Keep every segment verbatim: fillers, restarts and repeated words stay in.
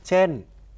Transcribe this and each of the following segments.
เช่น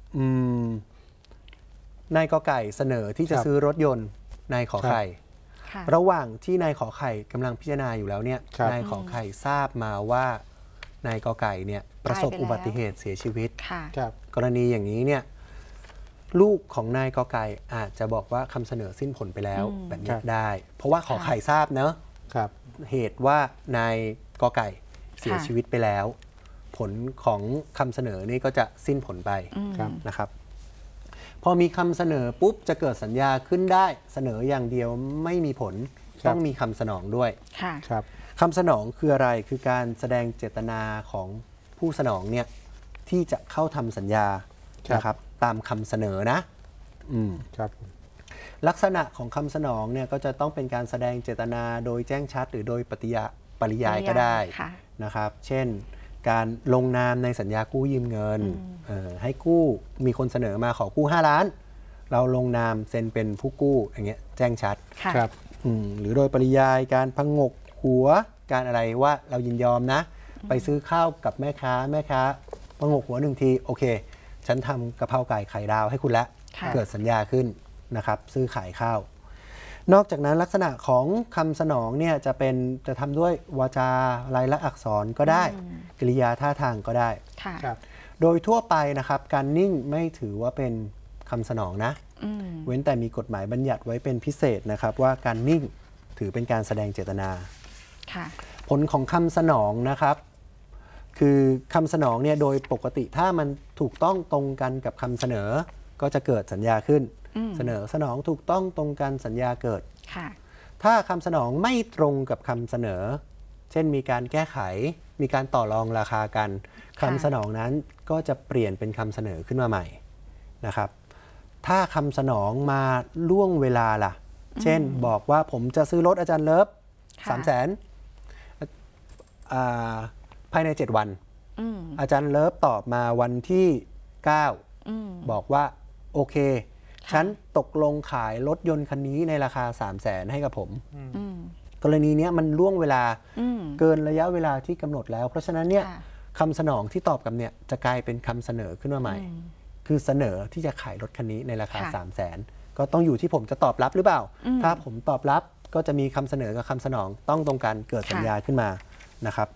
นายกอไก่เสนอที่จะซื้อรถยนต์นายขอไข่ระหว่างที่นายขอไข่กำลังพิจารณาอยู่แล้วเนี่ยนายขอไข่ทราบมาว่านายกอไก่เนี่ยประสบอุบัติเหตุเสียชีวิตกรณีอย่างนี้เนี่ยลูกของนายกอไก่อาจจะบอกว่าคำเสนอสิ้นผลไปแล้วแบบนี้ได้เพราะว่าขอไข่ทราบเนอะเหตุว่านายกอไก่เสียชีวิตไปแล้วผลของคำเสนอนี่ก็จะสิ้นผลไปนะครับพอมีคำเสนอปุ๊บจะเกิดสัญญาขึ้นได้เสนออย่างเดียวไม่มีผลต้องมีคำสนองด้วยคำสนองคืออะไรคือการแสดงเจตนาของผู้สนองเนี่ยที่จะเข้าทำสัญญานะครับตามคำเสนอนะอืมครับลักษณะของคำสนองเนี่ยก็จะต้องเป็นการแสดงเจตนาโดยแจ้งชัดหรือโดยปฏิยาปริยายก็ได้นะครับเช่นการลงนามในสัญญากู้ยืมเงินให้กู้มีคนเสนอมาขอกู้ห้าล้านเราลงนามเซ็นเป็นผู้กู้อย่างเงี้ยแจ้งชัดครับหรือโดยปริยายการพังงกหัวการอะไรว่าเรายินยอมนะไปซื้อข้าวกับแม่ค้าแม่ค้าพังงกหัวหนึ่งทีโอเคฉันทำกะเพราไก่ไข่ดาวให้คุณแล้วเกิดสัญญาขึ้นนะครับซื้อขายข้าวนอกจากนั้นลักษณะของคำสนองเนี่ยจะเป็นจะทำด้วยวาจาลายลักษณ์อักษรก็ได้กริยาท่าทางก็ได้โดยทั่วไปนะครับการนิ่งไม่ถือว่าเป็นคำสนองนะเว้นแต่มีกฎหมายบัญญัติไว้เป็นพิเศษนะครับว่าการนิ่งถือเป็นการแสดงเจตนาผลของคำสนองนะครับคือคำสนองเนี่ยโดยปกติถ้ามันถูกต้องตรงกันกับคำเสนอก็จะเกิดสัญญาขึ้นเสนอสนองถูกต้องตรงกันสัญญาเกิดถ้าคำสนองไม่ตรงกับคำเสนอเช่นมีการแก้ไขมีการต่อรองราคากันคำสนองนั้นก็จะเปลี่ยนเป็นคำเสนอขึ้นมาใหม่นะครับถ้าคำสนองมาล่วงเวลาล่ะเช่นบอกว่าผมจะซื้อรถอาจารย์เลิฟสามแสนภายในเจ็ดวันอาจารย์เลิฟตอบมาวันที่เก้าบอกว่าโอเคฉันตกลงขายรถยนต์คันนี้ในราคาสามแสนให้กับผมกรณีนี้มันล่วงเวลาเกินระยะเวลาที่กำหนดแล้วเพราะฉะนั้นเนี่ยคำสนองที่ตอบกับเนี่ยจะกลายเป็นคำเสนอขึ้นมาใหม่คือเสนอที่จะขายรถคันนี้ในราคาสามแสนก็ต้องอยู่ที่ผมจะตอบรับหรือเปล่าถ้าผมตอบรับก็จะมีคำเสนอกับคำสนองต้องตรงกันเกิดสัญญาขึ้นมานะครับ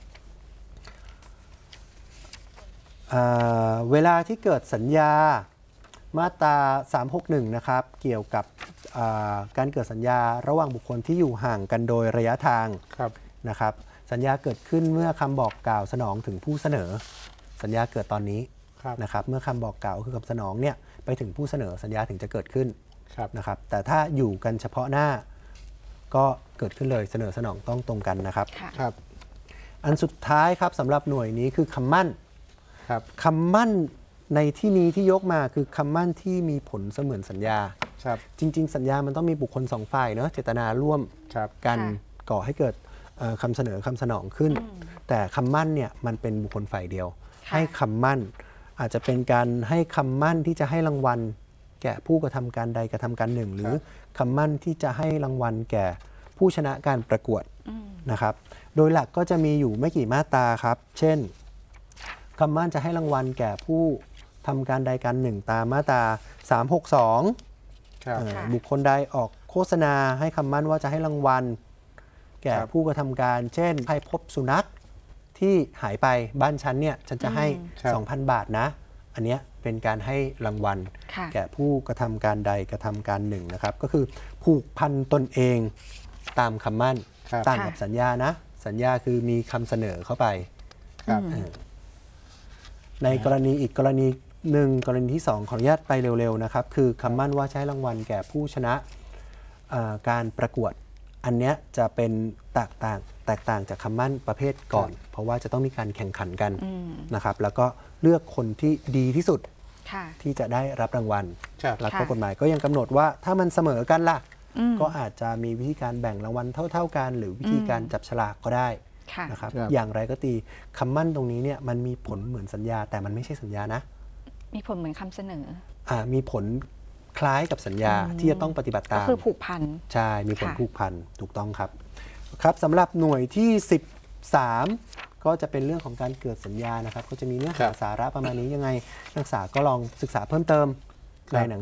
เวลาที่เกิดสัญญามาตราสามหกหนึ่งนะครับเกี่ยวกับการเกิดสัญญาระหว่างบุคคลที่อยู่ห่างกันโดยระยะทางนะครับสัญญาเกิดขึ้นเมื่อคำบอกกล่าวสนองถึงผู้เสนอสัญญาเกิดตอนนี้นะครับเมื่อคำบอกกล่าวคือคำสนองเนี่ยไปถึงผู้เสนอสัญญาถึงจะเกิดขึ้นนะครับแต่ถ้าอยู่กันเฉพาะหน้าก็เกิดขึ้นเลยเสนอสนองต้องตรงกันนะครับอันสุดท้ายครับสำหรับหน่วยนี้คือคำมั่นคำมั่นในที่นี้ที่ยกมาคือคำมั่นที่มีผลเสมือนสัญญาจริงๆสัญญามันต้องมีบุคคลสองฝ่ายเนอะเจตนาร่วมกันก่อให้เกิดคำเสนอคำสนองขึ้นแต่คำมั่นเนี่ยมันเป็นบุคคลฝ่ายเดียวให้คำมั่นอาจจะเป็นการให้คำมั่นที่จะให้รางวัลแก่ผู้กระทำการใดกระทำการหนึ่งหรือคำมั่นที่จะให้รางวัลแก่ผู้ชนะการประกวดนะครับโดยหลักก็จะมีอยู่ไม่กี่มาตราครับเช่นคำมั่นจะให้รางวัลแก่ผู้ทำการใดการหนึ่งตามมาตราสามหกสองบุคคลใดออกโฆษณาให้คำมั่นว่าจะให้รางวัลแก่ผู้กระทำการเช่นใครพบสุนัขที่หายไปบ้านฉันเนี่ยฉันจะให้ สองพัน บาทนะอันนี้เป็นการให้รางวัลแก่ผู้กระทำการใดกระทำการหนึ่งนะครับก็คือผูกพันตนเองตามคำมั่นต่างกับสัญญานะสัญญาคือมีคำเสนอเข้าไปในกรณีอีกกรณีหนึ่งกรณีที่สองขออนุญาตไปเร็วๆนะครับคือคำมั่นว่าใช้รางวัลแก่ผู้ชนะการประกวดอันนี้จะเป็นแตกต่างแตกต่างจากคำมั่นประเภทก่อนเพราะว่าจะต้องมีการแข่งขันกันนะครับแล้วก็เลือกคนที่ดีที่สุดที่จะได้รับรางวัลแล้วก็กฎหมายก็ยังกำหนดว่าถ้ามันเสมอกันล่ะก็อาจจะมีวิธีการแบ่งรางวัลเท่าๆกันหรือวิธีการจับฉลากก็ได้นะครับอย่างไรก็ตีคำมั่นตรงนี้เนี่ยมันมีผลเหมือนสัญญาแต่มันไม่ใช่สัญญานะมีผลเหมือนคำเสนออ่ามีผลคล้ายกับสัญญาที่จะต้องปฏิบัติตามก็คือผูกพันใช่มีผลผูกพันถูกต้องครับครับสำหรับหน่วยที่สิบสามก็จะเป็นเรื่องของการเกิดสัญญานะครับก็จะมีเนื้อครัหาบสาระประมาณนี้ยังไงนักศึกษาก็ลองศึกษาเพิ่มเติมในหนัง